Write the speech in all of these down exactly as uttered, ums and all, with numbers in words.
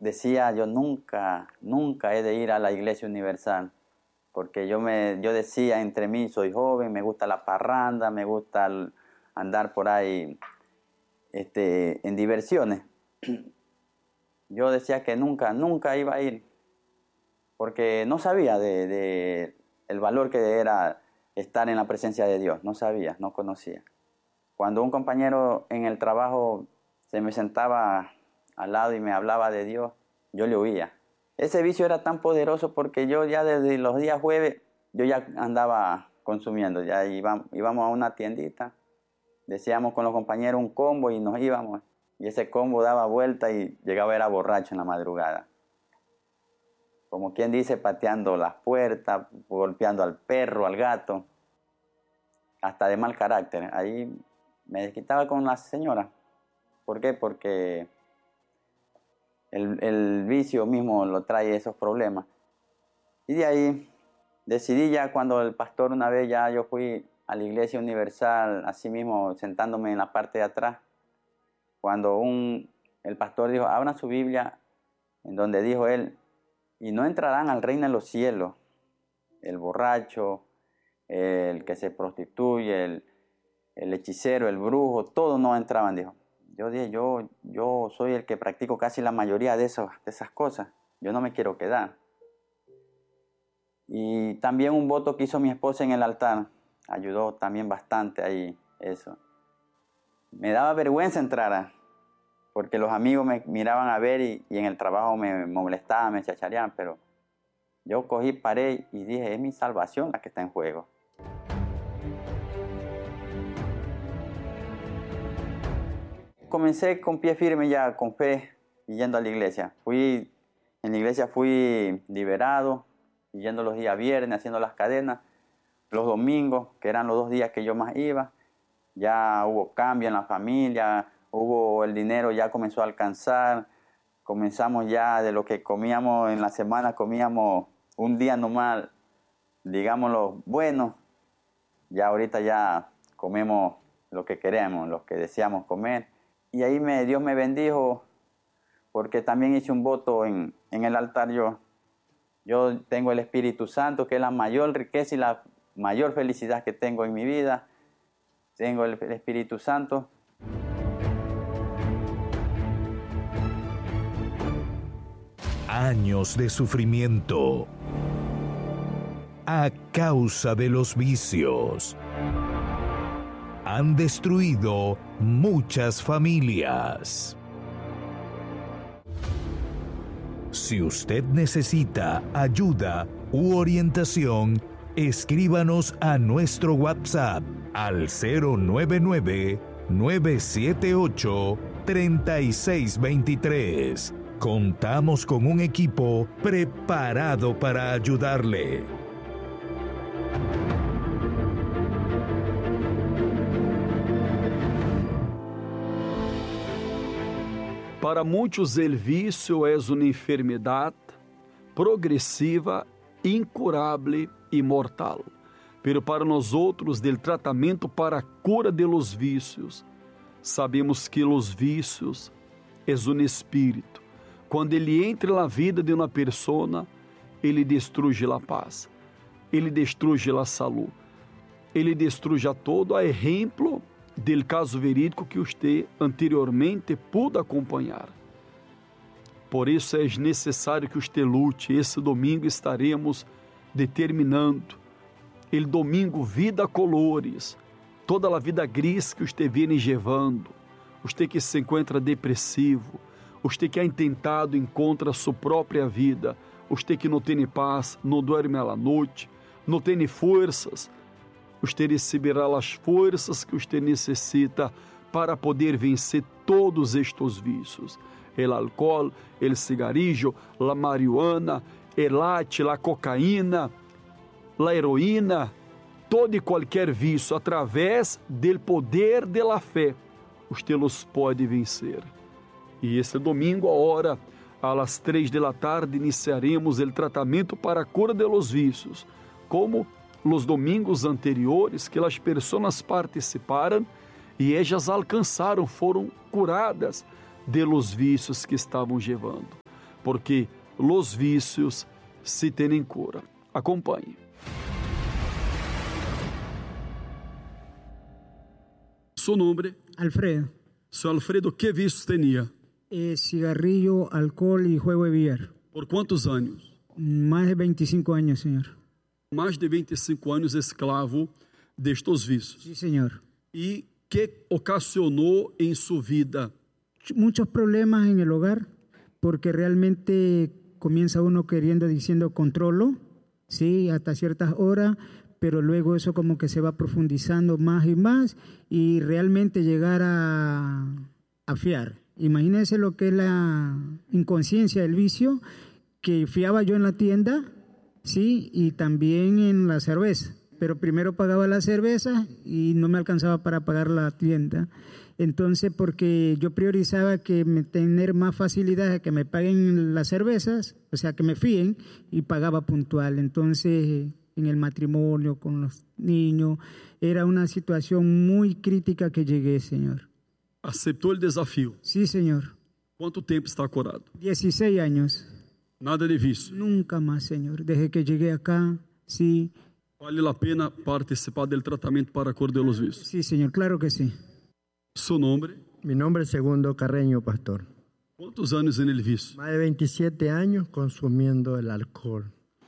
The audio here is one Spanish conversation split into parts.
decía, yo nunca, nunca he de ir a la Iglesia Universal, porque yo, me, yo decía entre mí, soy joven, me gusta la parranda, me gusta andar por ahí este, en diversiones. Yo decía que nunca, nunca iba a ir, porque no sabía de, de el valor que era estar en la presencia de Dios, no sabía, no conocía. Cuando un compañero en el trabajo se me sentaba al lado y me hablaba de Dios, yo le oía. Ese vicio era tan poderoso porque yo ya desde los días jueves, yo ya andaba consumiendo, ya íbamos, íbamos a una tiendita, decíamos con los compañeros un combo y nos íbamos. Y ese combo daba vuelta y llegaba era borracho en la madrugada. Como quien dice, pateando las puertas, golpeando al perro, al gato, hasta de mal carácter. Ahí me desquitaba con la señora. ¿Por qué? Porque el, el vicio mismo lo trae esos problemas. Y de ahí decidí ya cuando el pastor una vez ya yo fui a la Iglesia Universal, así mismo sentándome en la parte de atrás, cuando un, el pastor dijo, abran su Biblia, en donde dijo él, y no entrarán al reino de los cielos el borracho, el que se prostituye, el, el hechicero, el brujo, todos no entraban, dijo. Yo dije, yo, yo soy el que practico casi la mayoría de, esos, de esas cosas, yo no me quiero quedar. Y también un voto que hizo mi esposa en el altar, ayudó también bastante ahí eso. Me daba vergüenza entrar, porque los amigos me miraban a ver y, y en el trabajo me molestaban, me chachareaban, pero yo cogí, paré y dije, es mi salvación la que está en juego. Comencé con pie firme ya, con fe, y yendo a la iglesia. Fui, en la iglesia fui liberado, yendo los días viernes, haciendo las cadenas, los domingos, que eran los dos días que yo más iba. Ya hubo cambio en la familia, hubo el dinero, ya comenzó a alcanzar, comenzamos ya de lo que comíamos en la semana, comíamos un día nomás, digámoslo, bueno, ya ahorita ya comemos lo que queremos, lo que deseamos comer. Y ahí me, Dios me bendijo, porque también hice un voto en, en el altar yo. Yo tengo el Espíritu Santo, que es la mayor riqueza y la mayor felicidad que tengo en mi vida. Tengo el Espíritu Santo. Años de sufrimiento a causa de los vicios han destruido muchas familias. Si usted necesita ayuda u orientación, escríbanos a nuestro WhatsApp al cero nueve nueve, nueve siete ocho, tres seis dos tres. Contamos con un equipo preparado para ayudarle. Para muitos, o vício é uma enfermidade progressiva, incurável e mortal. Pero para nós outros, del tratamento para a cura de los vícios, sabemos que os vícios é um espírito. Quando ele entra na vida de uma pessoa, ele destrui a paz, ele destrui a saúde, ele destrui a todo, a exemplo del caso verídico que você anteriormente pudo acompanhar. Por isso é necessário que você lute. Esse domingo estaremos determinando el domingo vida colores, toda a vida gris que você viene levando, você que se encontra depressivo, você que ha intentado encontra sua própria vida, você que não tem paz, não dorme à noite, não tem forças, você receberá as forças que você necessita para poder vencer todos estes vícios. El álcool, el cigarrillo, la marihuana, el late, la cocaína, la heroína, todo e qualquer vício, através do poder da fé, você los pode vencer. E este domingo, a hora, às três da tarde, iniciaremos o tratamento para a cura de los vícios, como os domingos anteriores, que as pessoas participaram e elas alcançaram, foram curadas de los vícios que estavam levando. porque los vicios sí tienen cura. Acompanhe. Su nombre? Alfredo. Seu Alfredo, ¿qué vicios tenía? Eh, cigarrillo, alcohol y juego de billar. ¿Por cuántos años? Más de veinticinco años, señor. Mais de veinticinco anos escravo destes vícios. Sí, señor. E que ocasionou em sua vida? Muchos problemas en el hogar, porque realmente comienza uno queriendo, diciendo controlo, sí, hasta ciertas horas, pero luego eso como que se va profundizando más y más y realmente llegar a, a fiar. Imagínense lo que es la inconsciencia del vicio, que fiaba yo en la tienda, sí, y también en la cerveza, pero primero pagaba la cerveza y no me alcanzaba para pagar la tienda. Entonces, porque yo priorizaba que me, tener más facilidad de que me paguen las cervezas, o sea, que me fíen, y pagaba puntual. Entonces, en el matrimonio, con los niños, era una situación muy crítica que llegué, señor. Aceptou o desafio? Sí, señor. Quanto tempo está curado? dieciséis años. Nada de vício? Nunca más, señor. Desde que llegué acá, sí. Vale a pena participar do tratamento para a cura de los vícios? Sí, señor, claro que sí. ¿Su nombre? Mi nombre es Segundo Carreño, pastor. ¿Cuántos años en el vicio? Más de veintisiete años consumiendo el alcohol.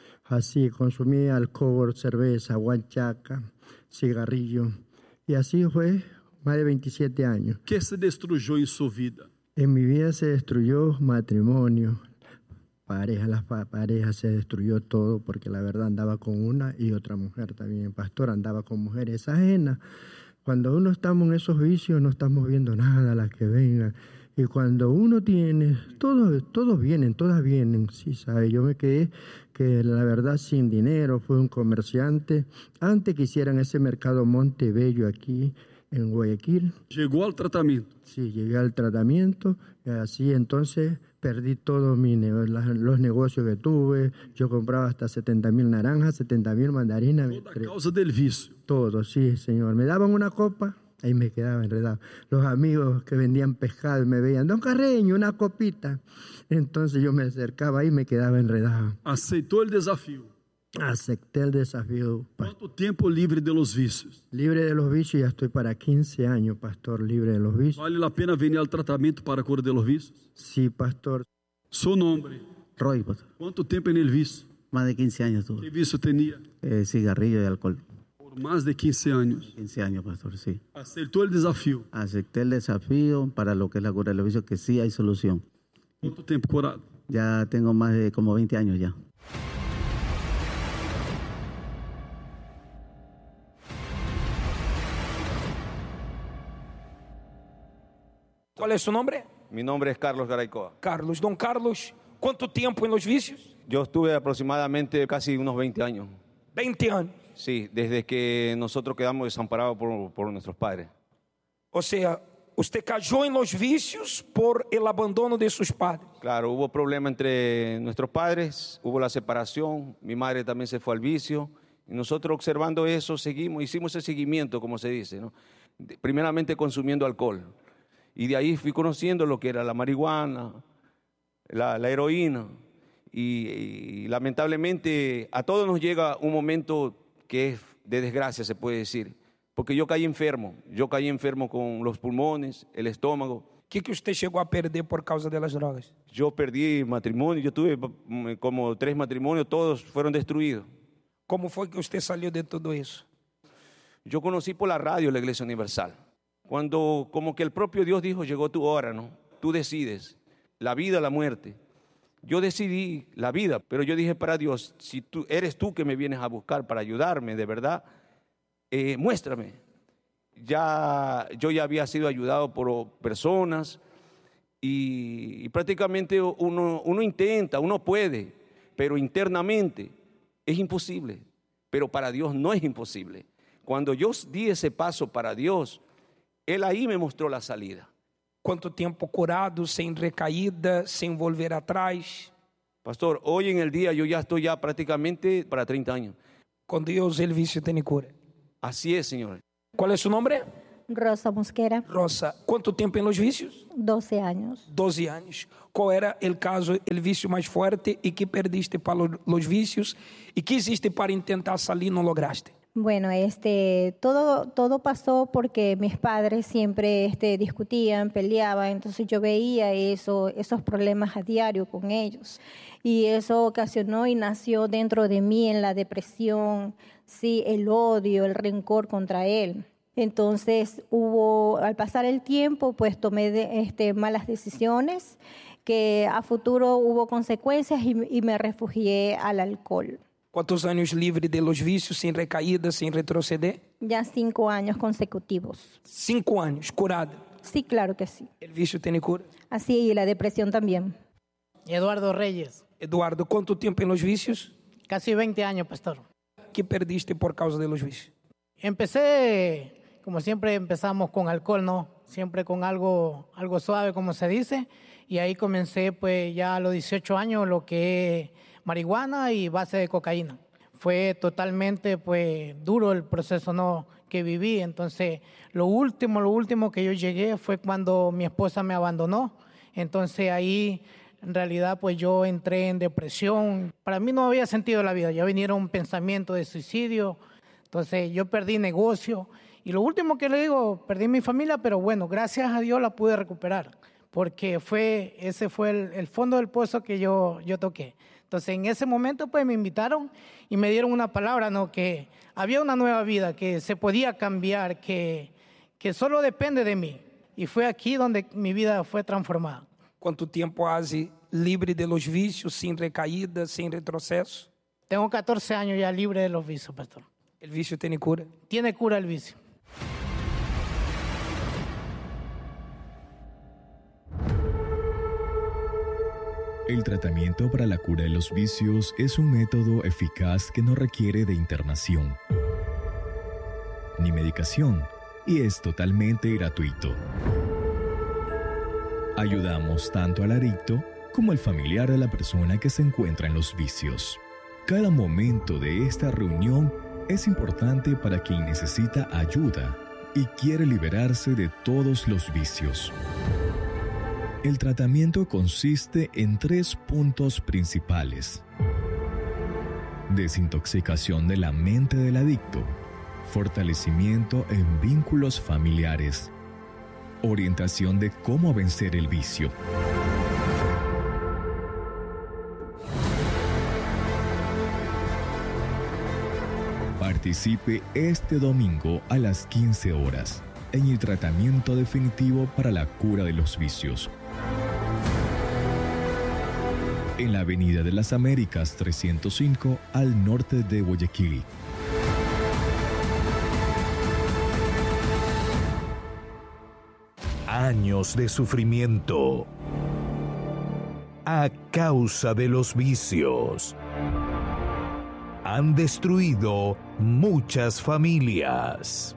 Así, consumía alcohol, cerveza, guanchaca, cigarrillo. Y así fue más de veintisiete años. ¿Qué se destruyó en su vida? En mi vida se destruyó matrimonio, pareja, las pa- parejas, se destruyó todo, porque la verdad andaba con una y otra mujer también. Pastor, andaba con mujeres ajenas. Cuando uno estamos en esos vicios no estamos viendo nada, las que vengan. Y cuando uno tiene, todos, todos vienen, todas vienen, sí, sabe. Yo me quedé que la verdad sin dinero, fui un comerciante. Antes que hicieran ese mercado Montebello aquí en Guayaquil. Llegó al tratamiento. Sí, llegué al tratamiento, y así entonces perdí todos mis nego- las- los negocios que tuve. Yo compraba hasta setenta mil naranjas, setenta mil mandarinas. Toda a causa del vicio. Todo, sí, señor. Me daban una copa, ahí me quedaba enredado. Los amigos que vendían pescado me veían, don Carreño, una copita. Entonces yo me acercaba y me quedaba enredado. Aceitou el desafío. Acepté el desafío. pa- ¿Cuánto tiempo libre de los vicios? Libre de los vicios, ya estoy para quince años, pastor, libre de los vicios. ¿Vale la pena venir al tratamiento para a cura de los vicios? Sí, pastor. Su nombre. Roy, pues, ¿Cuánto tiempo en el vicio? más de quince años tuve. ¿Qué vicio tenía? Eh, cigarrillo y alcohol. Por más de quince años. quince años, pastor, sí. Aceptó el desafío. Acepté el desafío para lo que es la cura de los vicios, que sí hay solución. ¿Cuánto tiempo curado? Ya tengo más de como veinte años ya. Qual é seu nome? Mi nombre es Carlos Garaycoa. Carlos. Dom Carlos, quanto tempo em los vícios? Yo estuve aproximadamente casi unos veinte años. veinte anos. Sí, desde que nosotros quedamos desamparados por, por nuestros padres. Ou seja, você caiu em los vícios por el abandono de seus padres. Claro, hubo problema entre nuestros padres, hubo la separación, mi madre también se fue al vicio, y nosotros observando eso seguimos, hicimos ese seguimiento, como se dice, ¿no? De- primeramente consumiendo alcohol, y de ahí fui conociendo lo que era la marihuana, la, la heroína, y, y lamentablemente a todos nos llega un momento que es de desgracia, se puede decir, porque yo caí enfermo, yo caí enfermo con los pulmones, el estómago. O que, que você chegou a perder por causa das drogas? Yo perdí matrimonio, yo tuve mm, como tres matrimonios, todos fueron destruidos. Como foi que você saiu de tudo isso? Yo conocí por la radio la Iglesia Universal, cuando como que el propio Dios dijo, llegó tu hora, ¿no? Tú decides, la vida, la muerte. Yo decidí la vida, pero yo dije para Dios, si tú eres tú que me vienes a buscar para ayudarme, de verdad, eh, muéstrame. Ya, yo ya había sido ayudado por personas y, y prácticamente uno, uno intenta, uno puede, pero internamente es imposible. Pero para Dios no es imposible. Cuando yo di ese paso para Dios, Él ahí me mostró la salida. Quanto tempo curado, sem recaída, sem volver atrás? Pastor, hoy en el día yo ya estoy ya prácticamente para treinta años. Com Deus, ele vício tem cura. Así es, Señor. Qual é seu nome? Rosa Mosquera. Rosa, quanto tempo em los vícios? doce anos. doze anos. Qual era o caso, o vício mais forte e que perdiste para los vícios e que hiciste para tentar salir e não lograste? Bueno, este, todo, todo pasó porque mis padres siempre este, discutían, peleaban, entonces yo veía eso, esos problemas a diario con ellos. Y eso ocasionó y nació dentro de mí en la depresión, sí, el odio, el rencor contra él. Entonces, hubo, al pasar el tiempo, pues tomé de, este, malas decisiones, que a futuro hubo consecuencias y, y me refugié al alcohol. ¿Cuántos años libre de los vicios, sin recaída, sin retroceder? Ya cinco años consecutivos. Cinco años, curada. Sí, claro que sí. ¿El vicio tiene cura? Así, y la depresión también. Eduardo Reyes. Eduardo, ¿cuánto tiempo en los vicios? Casi veinte años, pastor. ¿Qué perdiste por causa de los vicios? Empecé, como siempre empezamos con alcohol, ¿no? Siempre con algo, algo suave, como se dice. Y ahí comencé, pues, ya a los dieciocho años, lo que es marihuana y base de cocaína. Fue totalmente, pues, duro el proceso, ¿no?, que viví. Entonces, lo último, lo último que yo llegué fue cuando mi esposa me abandonó. Entonces, ahí, en realidad, pues, yo entré en depresión. Para mí no había sentido la vida. Ya vinieron pensamientos de suicidio. Entonces, yo perdí negocio. Y lo último que le digo, perdí mi familia, pero bueno, gracias a Dios la pude recuperar. Porque fue, ese fue el, el fondo del pozo que yo, yo toqué. Entonces, en ese momento, pues, me invitaron y me dieron una palabra, ¿no?, que había una nueva vida, que se podía cambiar, que, que solo depende de mí. Y fue aquí donde mi vida fue transformada. ¿Cuánto tiempo hace libre de los vicios, sin recaída, sin retroceso? Tengo catorce años ya libre de los vicios, pastor. ¿El vicio tiene cura? Tiene cura el vicio. El tratamiento para la cura de los vicios es un método eficaz que no requiere de internación ni medicación y es totalmente gratuito. Ayudamos tanto al adicto como al familiar de la persona que se encuentra en los vicios. Cada momento de esta reunión es importante para quien necesita ayuda y quiere liberarse de todos los vicios. El tratamiento consiste en tres puntos principales: desintoxicación de la mente del adicto, fortalecimiento en vínculos familiares, orientación de cómo vencer el vicio. Participe este domingo a las quince horas en el tratamiento definitivo para la cura de los vicios. En la Avenida de las Américas trescientos cinco, al norte de Guayaquil. Años de sufrimiento a causa de los vicios han destruido muchas familias.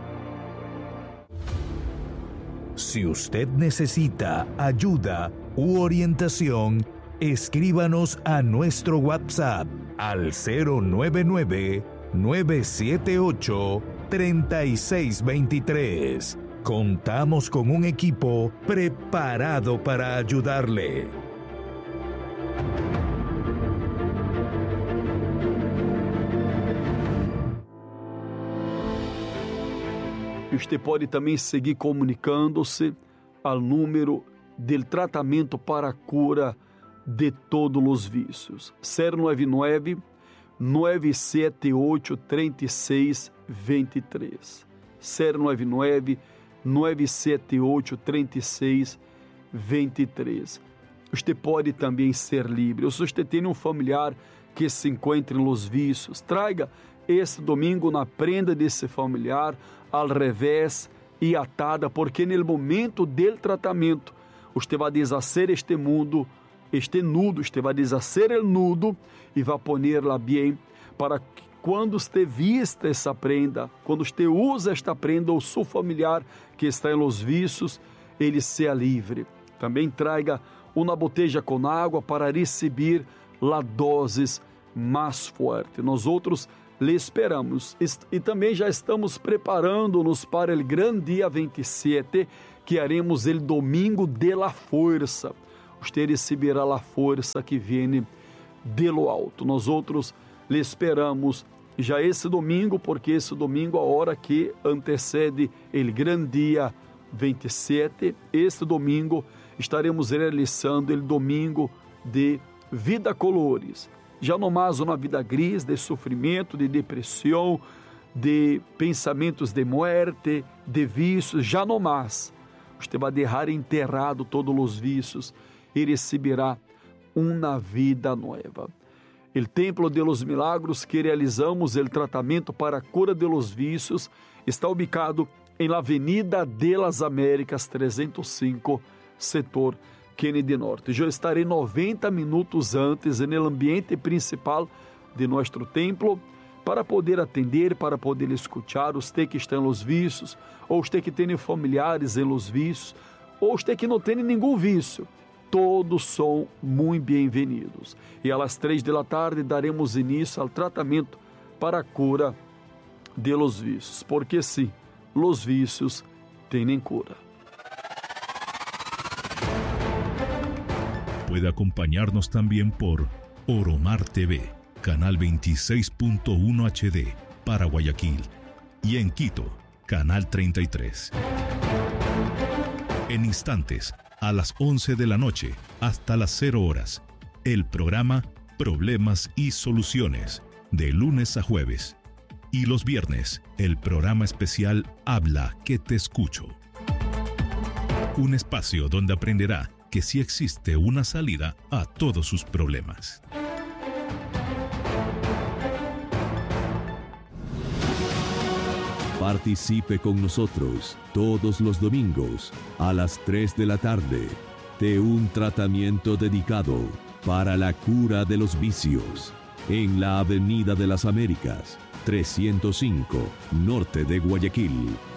Si usted necesita ayuda u orientación, escríbanos a nuestro WhatsApp al cero nueve nueve, nueve siete ocho, tres seis dos tres. Contamos con un equipo preparado para ayudarle. Você pode também seguir comunicando-se ao número do tratamento para a cura de todos os vícios. zero nove nove, nove sete oito, três seis dois três. zero nove nove, nove sete oito, três seis dois três. Você pode também ser livre. Ou se você tem um familiar que se encontre nos vícios, traga esse domingo na prenda desse familiar ao revés e atada, porque no momento do tratamento, você vai deshacer este mundo, este nudo, você vai deshacer o nudo e vai pôr-la bem, para que quando você vista essa prenda, quando você usa esta prenda, o seu familiar que está em los vícios, ele seja livre. Também traga uma botella com água para receber a doses mais forte. Nós outros lhe esperamos. E também já estamos preparando-nos para o grande dia vinte e sete, que haremos o domingo de la força. Você receberá a força que vem de lo alto. Nós outros lhe esperamos já esse domingo, porque esse domingo é a hora que antecede o grande dia vinte e sete. Este domingo estaremos realizando o domingo de vida colores. Já no mais uma vida gris, de sofrimento, de depressão, de pensamentos de morte, de vícios, já no mais. Você vai deixar enterrado todos os vícios e receberá uma vida nova. O Templo de los Milagros, que realizamos o tratamento para a cura de los vícios, está ubicado em la Avenida de las Américas trezentos e cinco, setor Kennedy Norte. Eu estarei noventa minutos antes no ambiente principal de nosso templo para poder atender, para poder escutar os que estão nos vícios, ou os que têm familiares em los vícios, ou os que não têm nenhum vício. Todos são muito bem-vindos. E às três da tarde daremos início ao tratamento para a cura de los vícios, porque sim, los vícios têm cura. Puede acompañarnos también por Oromar T V, canal veintiséis punto uno H D para Guayaquil, y en Quito, canal treinta y tres. En instantes, a las once de la noche hasta las cero horas, el programa Problemas y Soluciones, de lunes a jueves. Y los viernes, el programa especial Habla que te escucho. Un espacio donde aprenderá que sí existe una salida a todos sus problemas. Participe con nosotros todos los domingos a las tres de la tarde de un tratamiento dedicado para la cura de los vicios en la Avenida de las Américas, trescientos cinco, norte de Guayaquil.